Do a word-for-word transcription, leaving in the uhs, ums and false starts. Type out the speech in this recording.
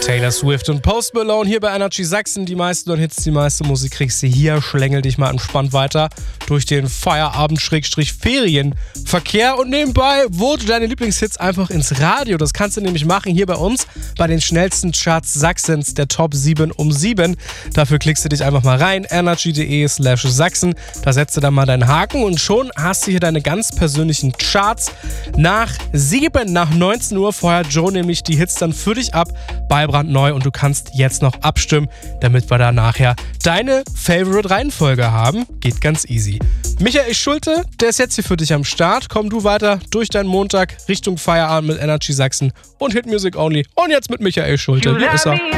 Taylor Swift und Post Malone hier bei Energy Sachsen. Die meisten Hits, die meiste Musik kriegst du hier. Schlängel dich mal entspannt weiter durch den Feierabend-Ferienverkehr. Und nebenbei wurde deine Lieblingshits einfach ins Radio. Das kannst du nämlich machen hier bei uns bei den schnellsten Charts Sachsens, der Top sieben um sieben. Dafür klickst du dich einfach mal rein, energy.de slash Sachsen. Da setzt du dann mal deinen Haken und schon hast du hier deine ganz persönlichen Charts. Nach sieben, nach neunzehn Uhr feuert Joe nämlich die Hits dann für dich ab bei brandneu und du kannst jetzt noch abstimmen, damit wir da nachher deine Favorite-Reihenfolge haben. Geht ganz easy. Michael Schulte, der ist jetzt hier für dich am Start. Komm du weiter durch deinen Montag Richtung Feierabend mit Energy Sachsen und Hit Music Only. Und jetzt mit Michael Schulte. Hier ist er.